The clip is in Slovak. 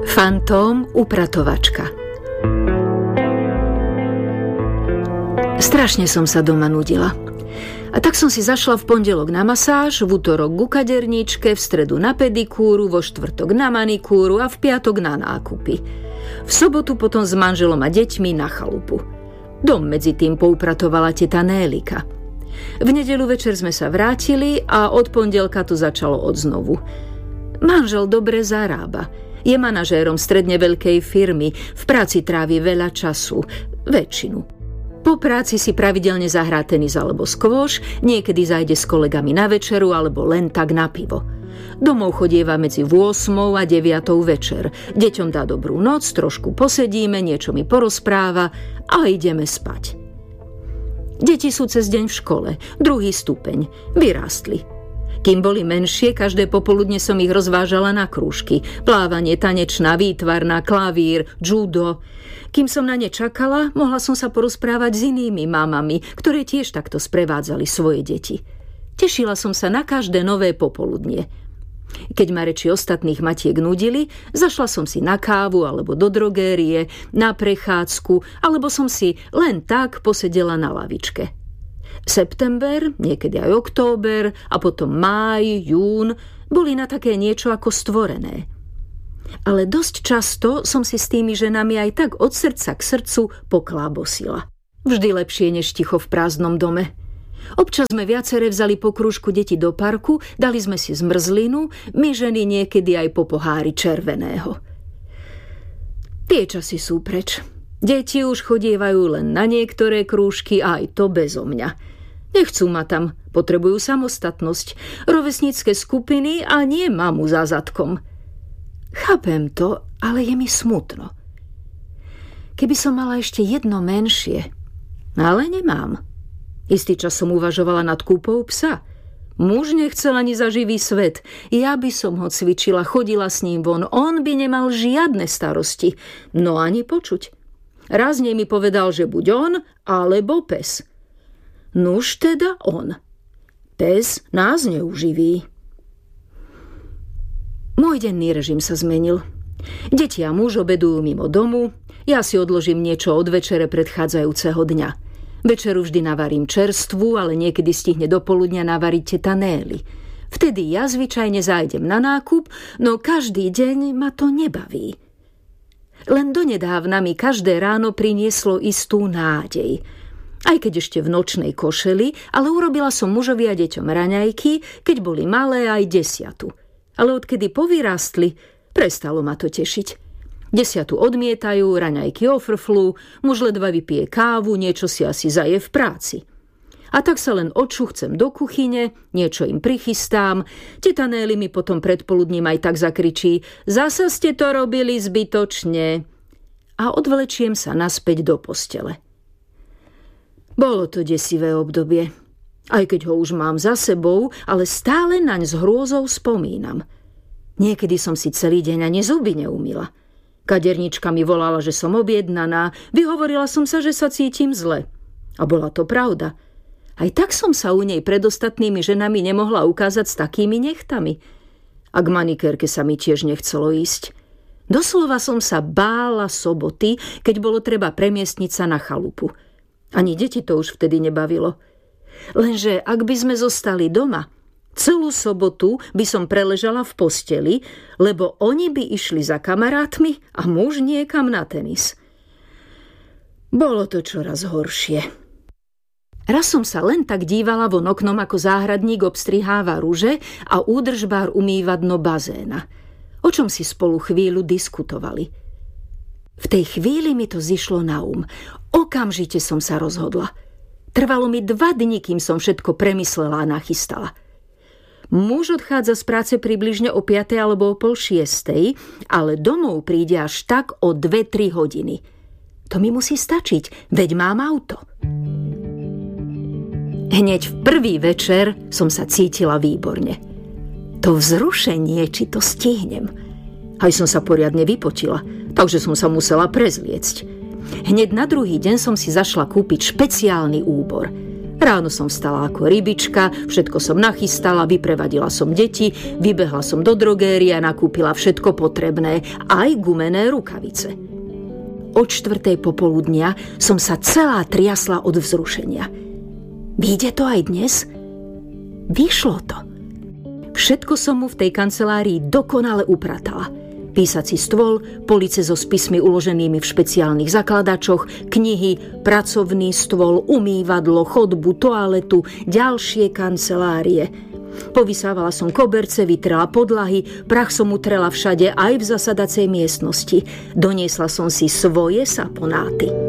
Fantóm upratovačka. Strašne som sa doma nudila. A tak som si zašla v pondelok na masáž, v utorok ku kaderníčke, v stredu na pedikúru, vo štvrtok na manikúru a v piatok na nákupy. V sobotu potom s manželom a deťmi na chalupu. Dom medzi tým poupratovala teta Nélika. V nedeľu večer sme sa vrátili a od pondelka to začalo odznovu. Manžel dobre zarába. Je manažérom stredne veľkej firmy, v práci trávi veľa času, väčšinu. Po práci si pravidelne zahrá tenis alebo skvoš, niekedy zajde s kolegami na večeru alebo len tak na pivo. Domov chodieva medzi 8 a 9 večer. Deťom dá dobrú noc, trošku posedíme, niečo mi porozpráva a ideme spať. Deti sú cez deň v škole, 2. stupeň, vyrástli. Kým boli menšie, každé popoludne som ich rozvážala na krúžky. Plávanie, tanečná, výtvarná, klavír, judo. Kým som na ne čakala, mohla som sa porozprávať s inými mamami, ktoré tiež takto sprevádzali svoje deti. Tešila som sa na každé nové popoludnie. Keď ma reči ostatných matiek nudili, zašla som si na kávu alebo do drogérie, na prechádzku, alebo som si len tak posedela na lavičke. September, niekedy aj október a potom máj, jún boli na také niečo ako stvorené. Ale dosť často som si s tými ženami aj tak od srdca k srdcu poklábosila. Vždy lepšie než ticho v prázdnom dome. Občas sme viacere vzali po krúžku deti do parku, dali sme si zmrzlinu, my ženy niekedy aj po pohári červeného. Tie časy sú preč. Deti už chodievajú len na niektoré krúžky a aj to bezo mňa. Nechcú ma tam, potrebujú samostatnosť, rovesnícke skupiny a nie mamu za zadkom. Chápem to, ale je mi smutno. Keby som mala ešte jedno menšie, ale nemám. Istý čas som uvažovala nad kúpou psa. Muž nechcel ani za živý svet. Ja by som ho cvičila, chodila s ním von. On by nemal žiadne starosti. No ani počuť. Raz mi povedal, že buď on, alebo pes. Nuž teda on. Pes nás neuživí. Môj denný režim sa zmenil. Deti a muž obedujú mimo domu, ja si odložím niečo od večere predchádzajúceho dňa. Večeru vždy navarím čerstvú, ale niekedy stihne do poludňa navariť teta Néli. Vtedy ja zvyčajne zájdem na nákup, no každý deň ma to nebaví. Len donedávna mi každé ráno prinieslo istú nádej. Aj keď ešte v nočnej košeli, ale urobila som mužovi a deťom raňajky, keď boli malé aj 10. Ale odkedy povyrástli, prestalo ma to tešiť. 10 odmietajú, raňajky ofrflú, muž ledva vypije kávu, niečo si asi zaje v práci. A tak sa len odšuchcem do kuchyne, niečo im prichystám, teta Néli mi potom predpoludním aj tak zakričí: zasa ste to robili zbytočne. A odvlečiem sa naspäť do postele. Bolo to desivé obdobie. Aj keď ho už mám za sebou, ale stále naň s hrôzou spomínam. Niekedy som si celý deň ani zuby neumyla. Kadernička mi volala, že som objednaná, vyhovorila som sa, že sa cítim zle. A bola to pravda. Aj tak som sa u nej pred ostatnými ženami nemohla ukázať s takými nechtami. A k manikérke sa mi tiež nechcelo ísť. Doslova som sa bála soboty, keď bolo treba premiestniť sa na chalupu. Ani deti to už vtedy nebavilo. Lenže ak by sme zostali doma, celú sobotu by som preležala v posteli, lebo oni by išli za kamarátmi a muž niekam na tenis. Bolo to čoraz horšie. Raz som sa len tak dívala von oknom, ako záhradník obstriháva ruže a údržbár umýva dno bazéna. O čom si spolu chvíľu diskutovali. V tej chvíli mi to zišlo na Okamžite som sa rozhodla. Trvalo mi 2 dni, kým som všetko premyslela a nachystala. Muž odchádza z práce približne o 5 alebo o 5:30, ale domov príde až tak o 2-3 hodiny. To mi musí stačiť, veď mám auto. Hneď v prvý večer som sa cítila výborne. To vzrušenie, či to stihnem. Aj som sa poriadne vypotila, takže som sa musela prezliecť. Hneď na druhý deň som si zašla kúpiť špeciálny úbor. Ráno som vstala ako rybička, všetko som nachystala, vyprevadila som deti, vybehla som do drogérie a nakúpila všetko potrebné, aj gumené rukavice. Od 4:00 popoludnia som sa celá triasla od vzrušenia. Vyjde to aj dnes? Vyšlo to. Všetko som mu v tej kancelárii dokonale upratala. Písací stôl, police so spismi uloženými v špeciálnych zakladačoch, knihy, pracovný stôl, umývadlo, chodbu, toaletu, ďalšie kancelárie. Povysávala som koberce, vytrela podlahy, prach som utrela všade, aj v zasadacej miestnosti. Doniesla som si svoje saponáty.